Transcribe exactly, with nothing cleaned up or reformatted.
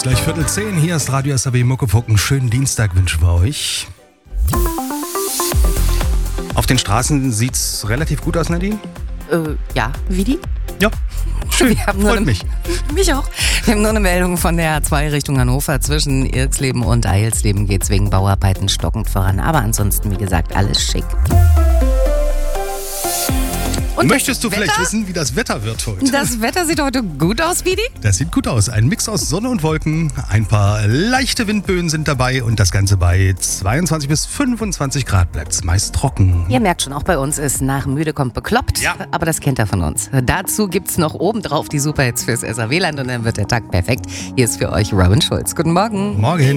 gleich Viertel zehn. Hier ist Radio S A W Muckefuck. Einen schönen Dienstag wünschen wir euch. Auf den Straßen sieht's relativ gut aus, Nadine? Äh, ja, wie die? Ja, schön, Wir haben freut eine, mich. Mich auch. Wir haben nur eine Meldung von der A zwei Richtung Hannover. Zwischen Irksleben und Eilsleben geht es wegen Bauarbeiten stockend voran. Aber ansonsten, wie gesagt, alles schick. Und Möchtest du Wetter? vielleicht wissen, wie das Wetter wird heute? Das Wetter sieht heute gut aus, Vidi. Das sieht gut aus. Ein Mix aus Sonne und Wolken. Ein paar leichte Windböen sind dabei und das Ganze bei zweiundzwanzig bis fünfundzwanzig Grad bleibt es meist trocken. Ihr merkt schon, auch bei uns ist nach müde kommt bekloppt. Ja. Aber das kennt ihr von uns. Dazu gibt's noch obendrauf die Superhits fürs S A W-Land und dann wird der Tag perfekt. Hier ist für euch Robin Schulz. Guten Morgen. Morgen.